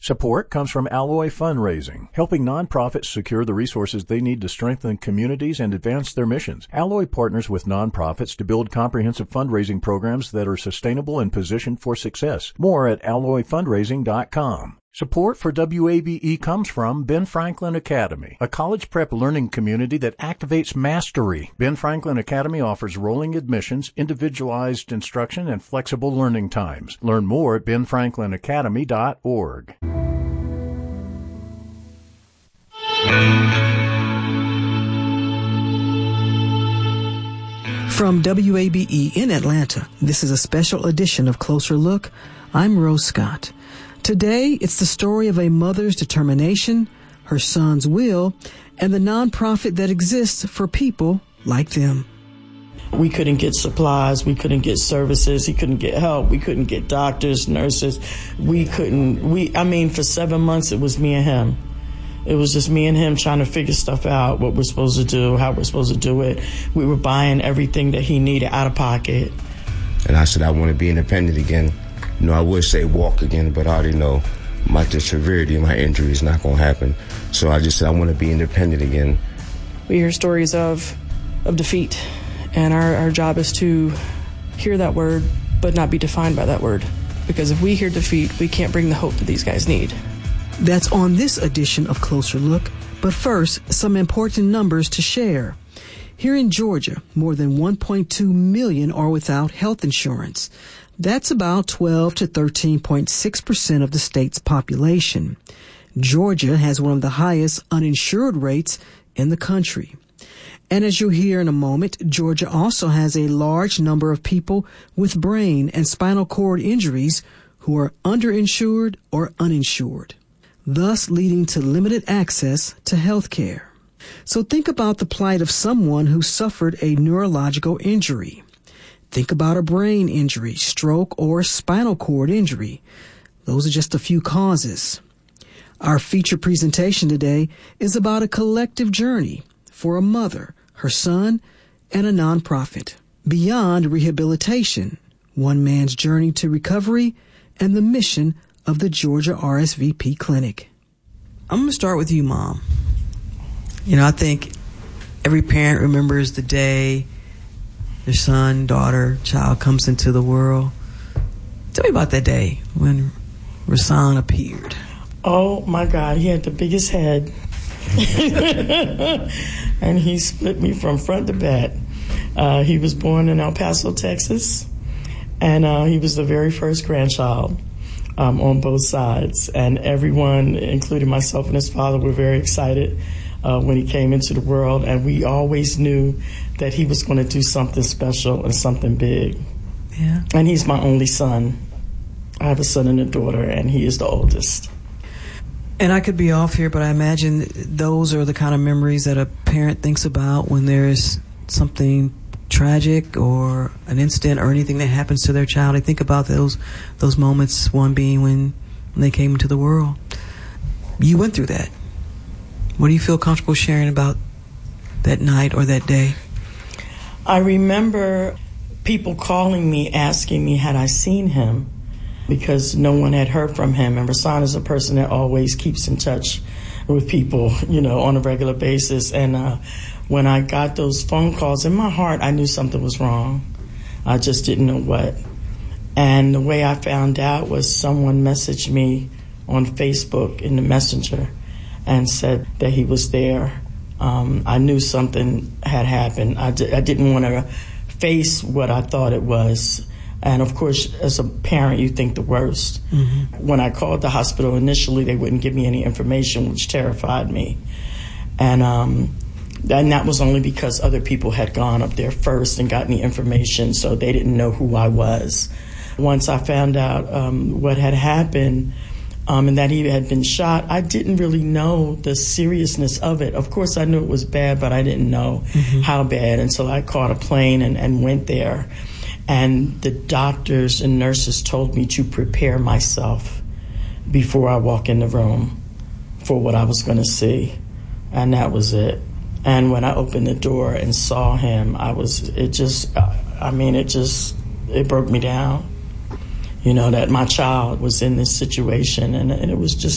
Support comes from Alloy Fundraising, helping nonprofits secure the resources they need to strengthen communities and advance their missions. Alloy partners with nonprofits to build comprehensive fundraising programs that are sustainable and positioned for success. More at alloyfundraising.com. Support for WABE comes from Ben Franklin Academy, a college prep learning community that activates mastery. Ben Franklin Academy offers rolling admissions, individualized instruction, and flexible learning times. Learn more at benfranklинacademy.org. From WABE in Atlanta, this is a special edition of Closer Look. I'm Rose Scott. Today, it's the story of a mother's determination, her son's will, and the nonprofit that exists for people like them. We couldn't get supplies. We couldn't get services. He couldn't get help. We couldn't get doctors, nurses. For 7 months, it was me and him. It was just me and him trying to figure stuff out, what we're supposed to do, how we're supposed to do it. We were buying everything that he needed out of pocket. And I said, I want to be independent again. You know, I would say walk again, but I already know the severity of my injury is not going to happen. So I just said I want to be independent again. We hear stories of defeat, and our job is to hear that word, but not be defined by that word. Because if we hear defeat, we can't bring the hope that these guys need. That's on this edition of Closer Look. But first, some important numbers to share. Here in Georgia, more than 1.2 million are without health insurance. That's about 12 to 13.6% of the state's population. Georgia has one of the highest uninsured rates in the country. And as you'll hear in a moment, Georgia also has a large number of people with brain and spinal cord injuries who are underinsured or uninsured, thus leading to limited access to health care. So think about the plight of someone who suffered a neurological injury. Think about a brain injury, stroke, or spinal cord injury. Those are just a few causes. Our feature presentation today is about a collective journey for a mother, her son, and a nonprofit. Beyond Rehabilitation, one man's journey to recovery, and the mission of the Georgia RSVP Clinic. I'm going to start with you, Mom. You know, I think every parent remembers the day their son, daughter, child comes into the world. Tell me about that day when Rasan appeared. Oh, my God. He had the biggest head. And he split me from front to back. He was born in El Paso, Texas. And he was the very first grandchild on both sides. And everyone, including myself and his father, were very excited when he came into the world. And we always knew that he was going to do something special and something big. Yeah. And he's my only son. I have a son and a daughter, and he is the oldest. And I could be off here, but I imagine those are the kind of memories that a parent thinks about when there's something tragic or an incident or anything that happens to their child. They think about those moments, one being when they came into the world. You went through that. What do you feel comfortable sharing about that night or that day? I remember people calling me, asking me, had I seen him? Because no one had heard from him. And Rasan is a person that always keeps in touch with people, you know, on a regular basis. And when I got those phone calls, in my heart, I knew something was wrong. I just didn't know what. And the way I found out was someone messaged me on Facebook in the Messenger and said that he was there. I knew something had happened. I didn't want to face what I thought it was. And, of course, as a parent, you think the worst. Mm-hmm. When I called the hospital initially, they wouldn't give me any information, which terrified me. And that was only because other people had gone up there first and got me information, so they didn't know who I was. Once I found out what had happened and that he had been shot, I didn't really know the seriousness of it. Of course, I knew it was bad, but I didn't know how bad until I caught a plane and went there. And the doctors and nurses told me to prepare myself before I walk in the room for what I was going to see. And that was it. And when I opened the door and saw him, it broke me down. You know, that my child was in this situation, and it was just